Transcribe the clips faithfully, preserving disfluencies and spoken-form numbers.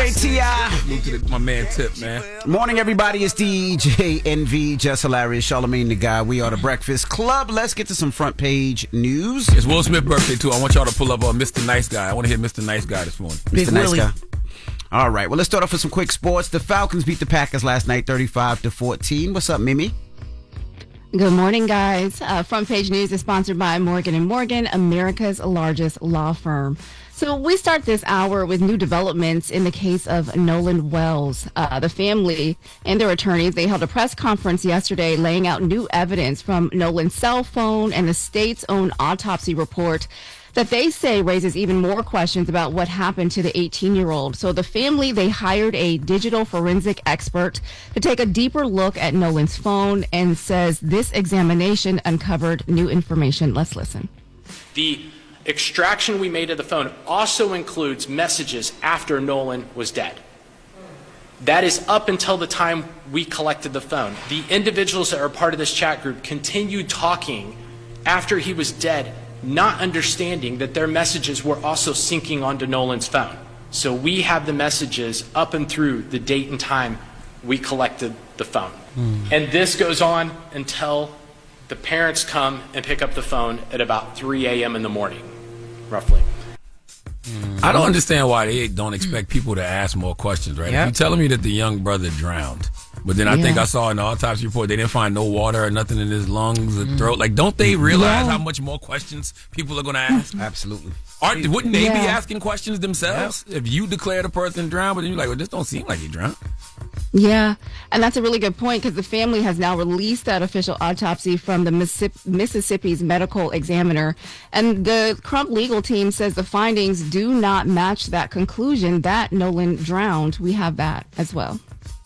J T I. Move to the, my man Tip, man. Morning, everybody. It's D J N V, Just Hilarious, Charlamagne the Guy. We are the Breakfast Club. Let's get to some front page news. It's Will Smith's birthday, too. I want y'all to pull up on Mister Nice Guy. I want to hear Mister Nice Guy this morning. Mister Nice Guy. All right. Well, let's start off with some quick sports. The Falcons beat the Packers last night, thirty-five to fourteen. What's up, Mimi? Good morning, guys. Uh, front page news is sponsored by Morgan and Morgan, America's largest law firm. So we start this hour with new developments in the case of Nolan Wells. Uh, the family and their attorneys, they held a press conference yesterday laying out new evidence from Nolan's cell phone and the state's own autopsy report that they say raises even more questions about what happened to the eighteen-year-old. So the family, they hired a digital forensic expert to take a deeper look at Nolan's phone and says this examination uncovered new information. Let's listen. The extraction we made of the phone also includes messages after Nolan was dead. That is up until the time we collected the phone. The individuals that are part of this chat group continued talking after he was dead, not understanding that their messages were also syncing onto Nolan's phone. So we have the messages up and through the date and time we collected the phone. Mm. And this goes on until the parents come and pick up the phone at about three a.m. in the morning, roughly. I don't understand why they don't expect people to ask more questions, right? Yep. If you're telling me that the young brother drowned, but then I yeah. think I saw in the autopsy report they didn't find no water or nothing in his lungs or throat. Like, don't they realize yeah. how much more questions people are going to ask? Absolutely. Aren't, wouldn't they yeah. be asking questions themselves yep. if you declare the person drowned, but then you're like, well, this don't seem like he drowned? Yeah, and that's a really good point because the family has now released that official autopsy from the Mississippi's medical examiner. And the Crump legal team says the findings do not match that conclusion that Nolan drowned. We have that as well.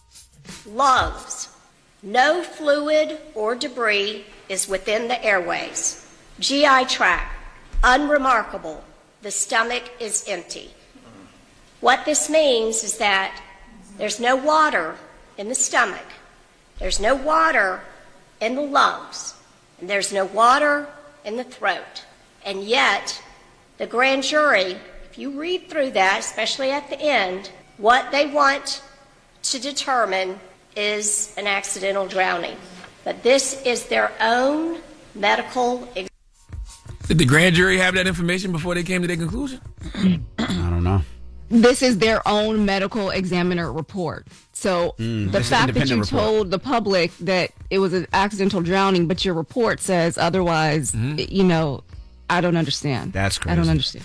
Lungs. No fluid or debris is within the airways. G I tract. Unremarkable. The stomach is empty. What this means is that there's no water in the stomach, there's no water in the lungs, and there's no water in the throat. And yet, the grand jury, if you read through that, especially at the end, what they want to determine is an accidental drowning. But this is their own medical exam. Did the grand jury have that information before they came to their conclusion? I don't know. This is their own medical examiner report. So mm, the fact that you report. told the public that it was an accidental drowning, but your report says otherwise, mm-hmm. you know, I don't understand. That's crazy. I don't understand.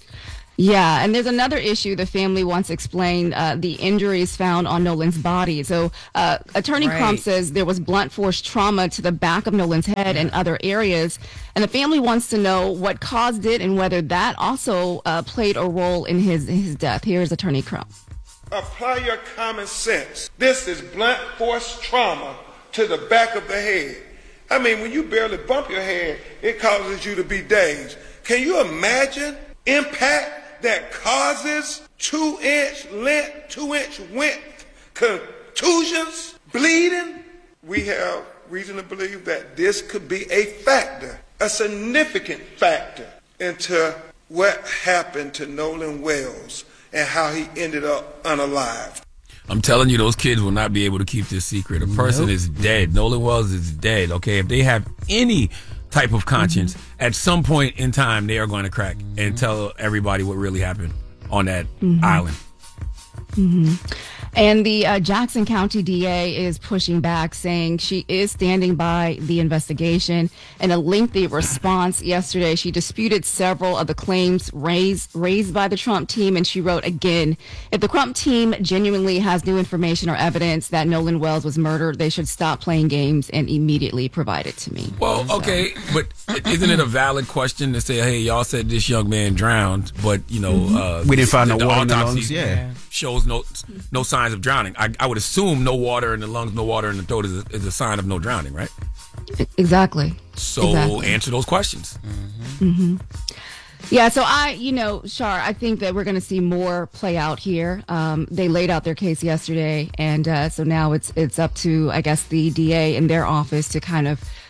Yeah, and there's another issue the family wants explained, uh, the injuries found on Nolan's body. So uh, Attorney right. Crump says there was blunt force trauma to the back of Nolan's head yeah. and other areas. And the family wants to know what caused it and whether that also uh, played a role in his, his death. Here's Attorney Crump. Apply your common sense. This is blunt force trauma to the back of the head. I mean, when you barely bump your head, it causes you to be dazed. Can you imagine impact that causes two-inch length, two-inch width contusions, bleeding? We have reason to believe that this could be a factor, a significant factor into what happened to Nolan Wells and how he ended up unalived. I'm telling you, those kids will not be able to keep this secret. A person nope. is dead. Nolan Wells is dead, okay? If they have any type of conscience, mm-hmm. at some point in time, they are going to crack mm-hmm. and tell everybody what really happened on that mm-hmm. island. Mm-hmm. And the uh, Jackson County D A is pushing back, saying she is standing by the investigation. In a lengthy response yesterday, she disputed several of the claims raised raised by the Trump team, and she wrote, again, if the Trump team genuinely has new information or evidence that Nolan Wells was murdered, they should stop playing games and immediately provide it to me. Well, so. okay, but isn't it a valid question to say, hey, y'all said this young man drowned, but, you know, mm-hmm. uh, we didn't find the, no the water in the autopsy lungs, yeah. shows no no signs of drowning. I, I would assume no water in the lungs, no water in the throat is a, is a sign of no drowning, right? Exactly. So exactly. answer those questions. Mm-hmm. Mm-hmm. Yeah, so I, you know, Shar, I think that we're going to see more play out here. Um, they laid out their case yesterday, and uh, so now it's it's up to, I guess, the D A in their office to kind of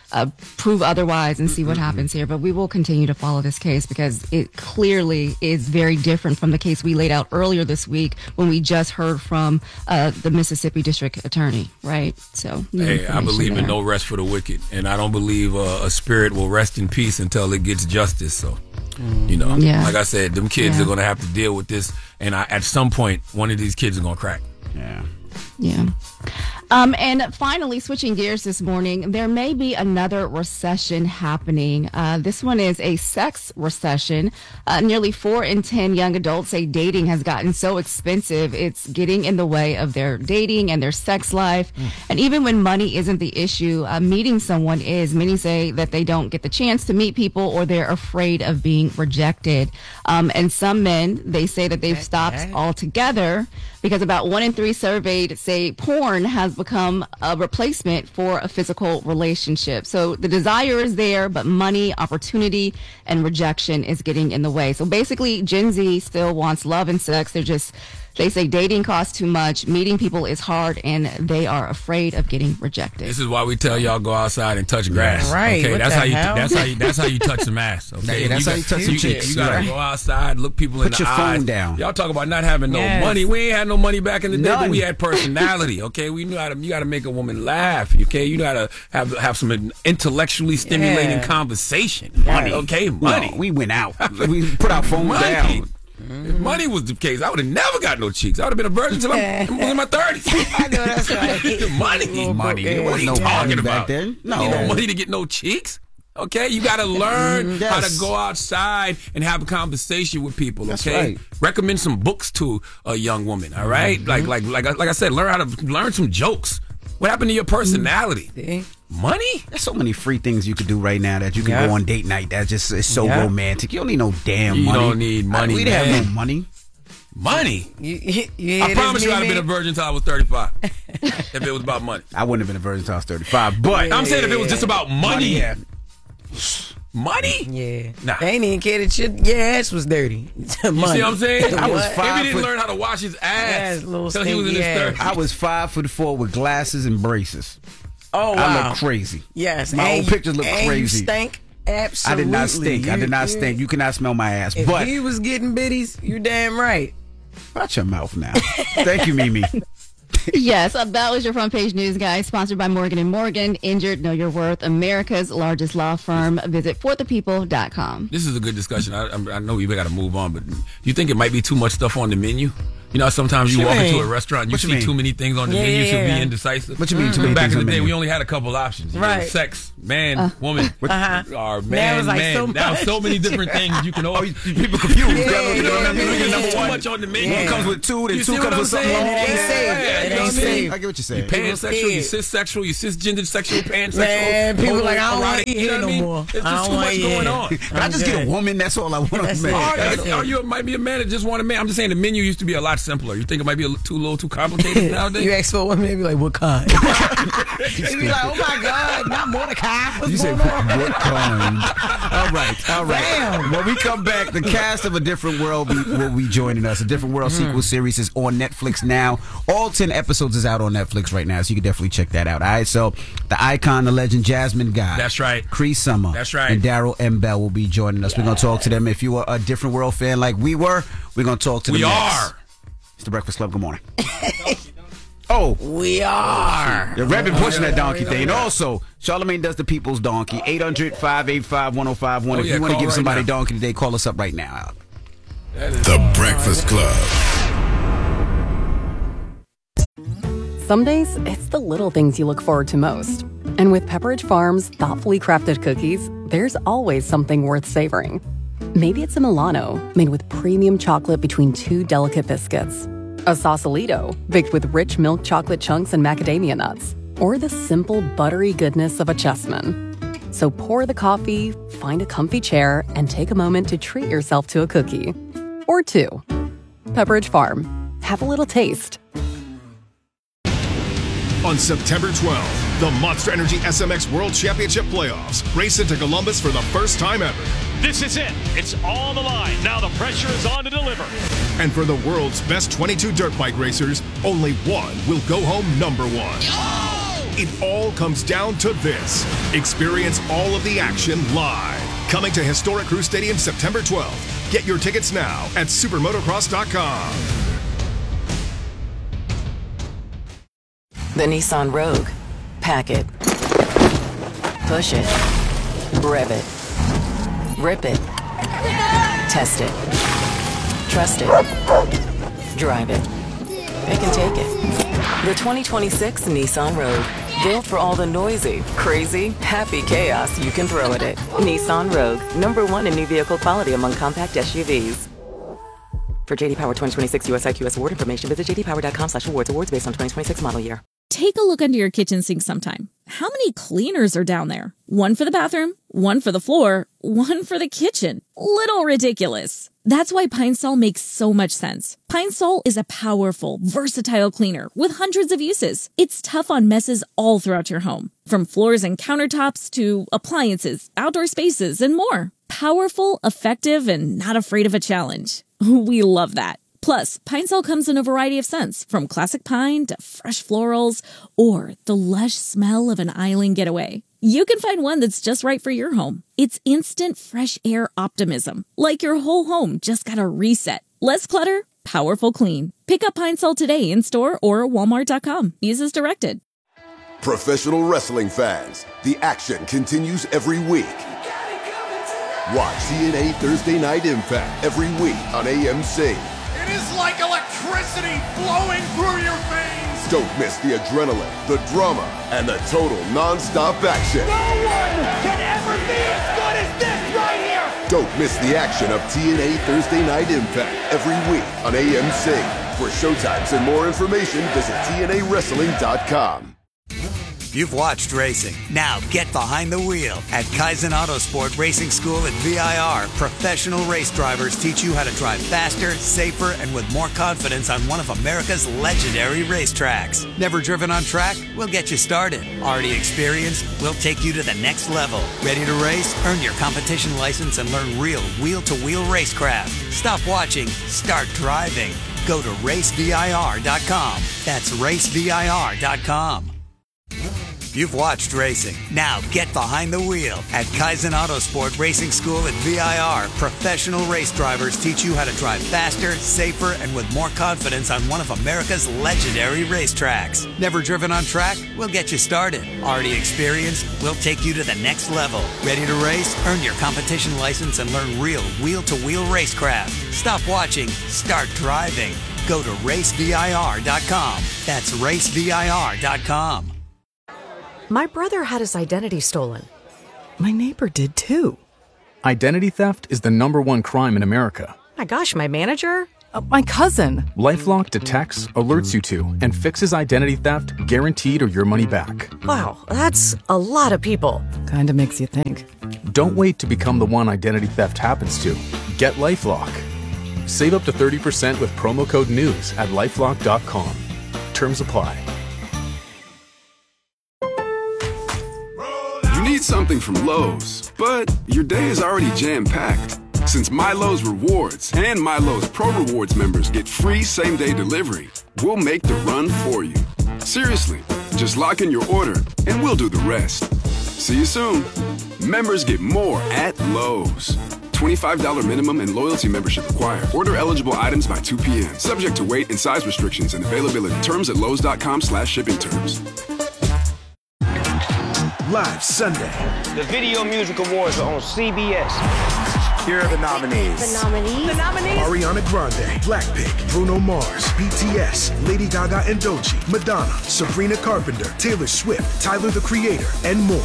uh, prove otherwise and see what happens here. But we will continue to follow this case because it clearly is very different from the case we laid out earlier this week when we just heard from uh, the Mississippi District Attorney, right? So, hey, I believe there. in no rest for the wicked, and I don't believe uh, a spirit will rest in peace until it gets justice. So, you know, yeah. like I said, them kids yeah. are going to have to deal with this, and I, at some point, one of these kids are going to crack. Yeah. Yeah. Um, and finally, switching gears this morning, there may be another recession happening. Uh, this one is a sex recession. Uh, nearly four in ten young adults say dating has gotten so expensive, it's getting in the way of their dating and their sex life. Mm. And even when money isn't the issue, uh, meeting someone is. Many say that they don't get the chance to meet people or they're afraid of being rejected. Um, and some men, they say that they've stopped altogether because about one in three surveyed say porn has become a replacement for a physical relationship. So the desire is there, but money, opportunity, and rejection is getting in the way. So basically, Gen Z still wants love and sex. They're just, they say dating costs too much, meeting people is hard, and they are afraid of getting rejected. This is why we tell y'all go outside and touch grass. Right. Okay, what that's the how you hell? that's how you that's how you touch some ass. Okay, yeah, that's you how you got, touch some you, chicks. You gotta Right. go outside, look people Put in the your eyes. phone down. Y'all talk about not having no Yes. money. We ain't had no money back in the day, None. but we had personality. Okay, we knew how to. You got to make a woman laugh. Okay, you got to have have some intellectually stimulating Yeah. conversation. Yes. Money. Okay, money. No, we went out. We put our phone Money. down. If money was the case, I would have never got no cheeks. I would have been a virgin until I'm, I'm in my thirties. I know that's right. Money. Money. There What are was you no talking money about? back then. No. You know money to get no cheeks? Okay, you got to learn Yes. how to go outside and have a conversation with people. That's Okay, right. recommend some books to a young woman. All right? mm-hmm. like like like I- like I said, learn how to learn some jokes. What happened to your personality? See? Money? There's so many free things you could do right now that you can Yeah. go on date night. That just is so Yeah. romantic. You don't need no damn You money. don't need money, I, we didn't man. have no money. Money. You, you, you I hear promise this, you, I'd have Mimi? been a virgin until I was thirty-five. If it was about money. I wouldn't have been a virgin until I was thirty-five. But I'm saying if it was just about money. yeah. Money? Yeah. Nah. They ain't even care that your, your ass was dirty. You see what I'm saying? I was Maybe five he didn't foot- learn how to wash his ass Yes, little until he was in his stinky ass. thirties. I was five foot four with glasses and braces. Oh, wow. I look crazy. Yes. My and old you- pictures look and crazy. You stank. I Absolutely. did not stink. I You- did not you- stink. You cannot smell my ass. If But he was getting biddies, you damn right. watch your mouth now. Thank you, Mimi. Yes, uh, that was your front page news, guys. Sponsored by Morgan and Morgan. Injured, know your worth. America's largest law firm. Visit for the people dot com. This is a good discussion. I, I know we got to move on, but do you think it might be too much stuff on the menu? You know, sometimes you What walk you into mean? a restaurant and you What you see mean? too many things on the Yeah, menu, yeah, so yeah. be indecisive. What you mean too many Back things in on the the day, menu? we only had a couple options. You Right. know, sex, man, woman, Uh-huh. or Now man, it's like man. so now much. so many different things you can Oh, order. you, people confused. Yeah, You know, yeah, you know, yeah, you get yeah. number Too one. much on the menu. One comes with two, then You two see comes what I'm with something saying? long. It ain't Yeah, safe. yeah, It you ain't know what I mean? safe. I get what you're saying. Pansexual, you scared. cissexual, you cisgender sexual, pansexual. Man, people homo, like, I don't wanna erotic, eat you know here what I no mean? more. It's I just don't too wanna much eat going here. on. Can I just get a woman? That's all I want That's to it. make. That's Or you might be a man that just want to man. I'm just saying the menu used to be a lot simpler. You think it might be a little too little too complicated nowadays? You ask for a woman, they be like, what kind? They be like, oh my God, not Mordecai. What's You say going on? what kind? All right, all right. Damn. When we come back, the cast of A Different World be, will be joining us. A Different World Mm. sequel series is on Netflix now. All ten episodes is out on Netflix right now, so you can definitely check that out. All right, so the icon, the legend, Jasmine Guy. That's right. Cree Summer. That's right. And Daryl M. Bell will be joining us. We're going to talk to them. If you are a Different World fan like we were, we're going to talk to them. We next. are. It's the Breakfast Club. Good morning. Oh, We are. yeah, Red been pushing that donkey thing. And also, Charlamagne does the people's donkey. eight hundred, five eight five, one oh five one. Oh, If yeah, you want to call give right somebody now. donkey today, call us up right now. The Breakfast Club. Some days, it's the little things you look forward to most. And with Pepperidge Farm's thoughtfully crafted cookies, there's always something worth savoring. Maybe it's a Milano, made with premium chocolate between two delicate biscuits. A Sausalito, baked with rich milk chocolate chunks and macadamia nuts. Or the simple, buttery goodness of a Chessman. So pour the coffee, find a comfy chair, and take a moment to treat yourself to a cookie. Or two. Pepperidge Farm. Have a little taste. On September twelfth, the Monster Energy S M X World Championship Playoffs race into Columbus for the first time ever. This is it. It's on the line. Now the pressure is on to deliver. And for the world's best twenty-two dirt bike racers, only one will go home number one. It all comes down to this. Experience all of the action live. Coming to Historic Crew Stadium September twelfth. Get your tickets now at supermotocross dot com. The Nissan Rogue. Pack it. Push it. Rev it. Rip it. Test it. Trust it. Drive it. It can take it. The twenty twenty-six Nissan Rogue. Built for all the noisy, crazy, happy chaos you can throw at it. Nissan Rogue. Number one in new vehicle quality among compact S U Vs. For J D Power twenty twenty-six U S I Q S award information, visit j d power dot com slash awards. Awards based on twenty twenty-six model year. Take a look under your kitchen sink sometime. How many cleaners are down there? One for the bathroom, one for the floor, one for the kitchen. Little ridiculous. That's why Pine Sol makes so much sense. Pine Sol is a powerful, versatile cleaner with hundreds of uses. It's tough on messes all throughout your home, from floors and countertops to appliances, outdoor spaces, and more. Powerful, effective, and not afraid of a challenge. We love that. Plus, Pine Sol comes in a variety of scents, from classic pine to fresh florals or the lush smell of an island getaway. You can find one that's just right for your home. It's instant fresh air optimism, like your whole home just got a reset. Less clutter, powerful clean. Pick up Pine Sol today in store or walmart dot com. Use as directed. Professional wrestling fans, the action continues every week. Watch T N A Thursday Night Impact every week on A M C. It is like electricity flowing through your veins. Don't miss the adrenaline, the drama, and the total non-stop action. No one can ever be as good as this right here. Don't miss the action of T N A Thursday Night Impact every week on A M C. For showtimes and more information, visit T N A wrestling dot com. You've watched racing. Now get behind the wheel. At Kaizen Autosport Racing School at V I R, professional race drivers teach you how to drive faster, safer, and with more confidence on one of America's legendary racetracks. Never driven on track? We'll get you started. Already experienced? We'll take you to the next level. Ready to race? Earn your competition license and learn real wheel-to-wheel racecraft. Stop watching. Start driving. Go to race V I R dot com. That's race V I R dot com. You've watched racing. Now get behind the wheel. At Kaizen Autosport Racing School at V I R, professional race drivers teach you how to drive faster, safer, and with more confidence on one of America's legendary racetracks. Never driven on track? We'll get you started. Already experienced? We'll take you to the next level. Ready to race? Earn your competition license and learn real wheel-to-wheel racecraft. Stop watching. Start driving. Go to race V I R dot com. That's race V I R dot com. My brother had his identity stolen. My neighbor did too. Identity theft is the number one crime in America. My gosh, my manager? Uh, my cousin. LifeLock detects, alerts you to, and fixes identity theft guaranteed or your money back. Wow, that's a lot of people. Kinda makes you think. Don't wait to become the one identity theft happens to. Get LifeLock. Save up to thirty percent with promo code NEWS at lifelock dot com. Terms apply. You need something from Lowe's, but your day is already jam-packed. Since MyLowe's Rewards and MyLowe's Pro Rewards members get free same-day delivery, we'll make the run for you. Seriously, just lock in your order and we'll do the rest. See you soon. Members get more at Lowe's. twenty-five dollars minimum and loyalty membership required. Order eligible items by two p.m. Subject to weight and size restrictions and availability. Terms at lowes dot com slash shipping terms. Live Sunday. The Video Music Awards are on C B S. Here are the nominees. The nominees. The nominees. Ariana Grande, Blackpink, Bruno Mars, B T S, Lady Gaga and Doechii, Madonna, Sabrina Carpenter, Taylor Swift, Tyler the Creator, and more.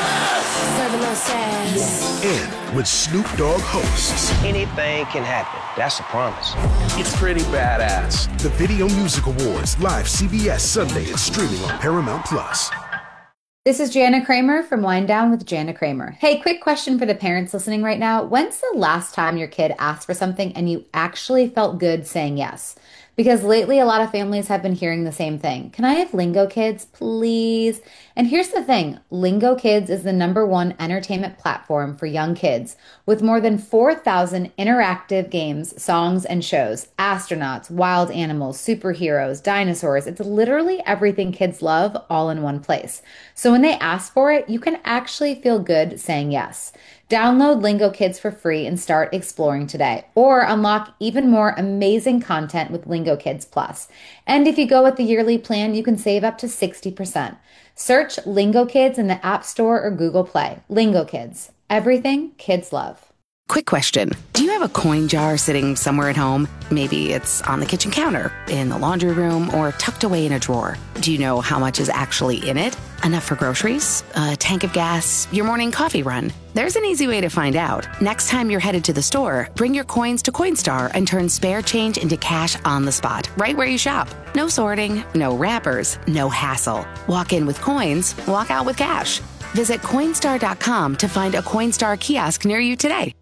Yes. And with Snoop Dogg hosts. Anything can happen. That's a promise. It's pretty badass. The Video Music Awards, live C B S Sunday and streaming on Paramount Plus. This is Jana Kramer from Wind Down with Jana Kramer. Hey, quick question for the parents listening right now. When's the last time your kid asked for something and you actually felt good saying yes? Because lately a lot of families have been hearing the same thing. Can I have Lingo Kids, please? And here's the thing, Lingo Kids is the number one entertainment platform for young kids with more than four thousand interactive games, songs, and shows. Astronauts, wild animals, superheroes, dinosaurs. It's literally everything kids love all in one place. So when they ask for it, you can actually feel good saying yes. Download Lingo Kids for free and start exploring today, or unlock even more amazing content with Lingo Kids Plus. And if you go with the yearly plan, you can save up to sixty percent. Search Lingo Kids in the App Store or Google Play. Lingo Kids, everything kids love. Quick question. Do you have a coin jar sitting somewhere at home? Maybe it's on the kitchen counter, in the laundry room, or tucked away in a drawer. Do you know how much is actually in it? Enough for groceries? A tank of gas? Your morning coffee run? There's an easy way to find out. Next time you're headed to the store, bring your coins to Coinstar and turn spare change into cash on the spot, right where you shop. No sorting, no wrappers, no hassle. Walk in with coins, walk out with cash. Visit Coinstar dot com to find a Coinstar kiosk near you today.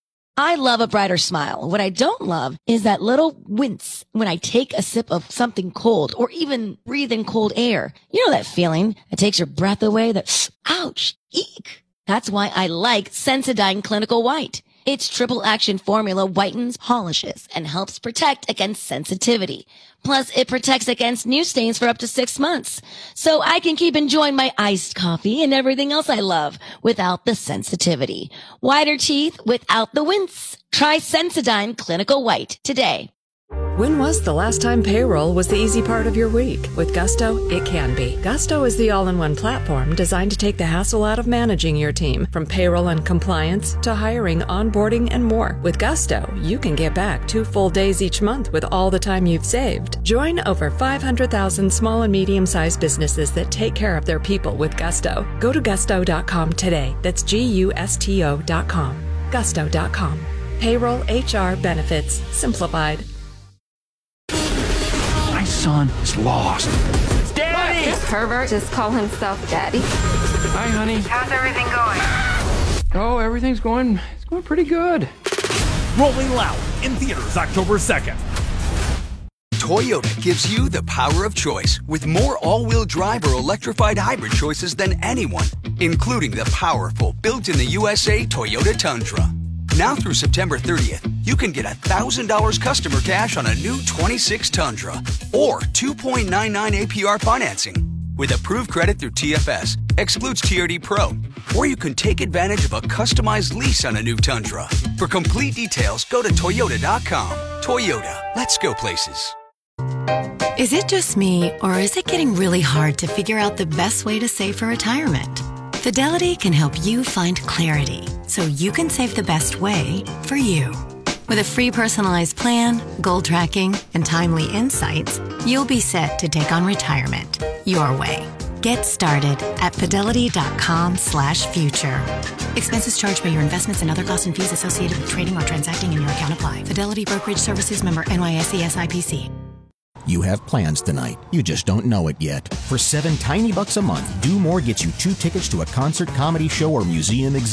I love a brighter smile. What I don't love is that little wince when I take a sip of something cold or even breathe in cold air. You know that feeling that takes your breath away, that ouch, eek. That's why I like Sensodyne Clinical White. Its triple action formula whitens, polishes, and helps protect against sensitivity. Plus, it protects against new stains for up to six months. So I can keep enjoying my iced coffee and everything else I love without the sensitivity. Whiter teeth without the wince. Try Sensodyne Clinical White today. When was the last time payroll was the easy part of your week? With Gusto, it can be. Gusto is the all-in-one platform designed to take the hassle out of managing your team, from payroll and compliance to hiring, onboarding, and more. With Gusto, you can get back two full days each month with all the time you've saved. Join over five hundred thousand small and medium-sized businesses that take care of their people with Gusto. Go to gusto dot com today. That's G U S T O dot com. gusto dot com. Payroll, H R, benefits, simplified. My son is lost. Daddy! This pervert just call himself Daddy. Hi, honey. How's everything going? Oh, everything's going, it's going pretty good. Rolling Loud in theaters October second. Toyota gives you the power of choice with more all-wheel drive or electrified hybrid choices than anyone, including the powerful built-in-the-U S A Toyota Tundra. Now through September thirtieth, you can get one thousand dollars customer cash on a new twenty-six Tundra or two point nine nine A P R financing with approved credit through T F S, excludes T R D Pro, or you can take advantage of a customized lease on a new Tundra. For complete details, go to Toyota dot com. Toyota, let's go places. Is it just me, or is it getting really hard to figure out the best way to save for retirement? Fidelity can help you find clarity so you can save the best way for you. With a free personalized plan, goal tracking, and timely insights, you'll be set to take on retirement your way. Get started at fidelity dot com slash future. Expenses charged by your investments and other costs and fees associated with trading or transacting in your account apply. Fidelity Brokerage Services, member N Y S E S I P C. You have plans tonight. You just don't know it yet. For seven tiny bucks a month, Do More gets you two tickets to a concert, comedy show, or museum exhibit.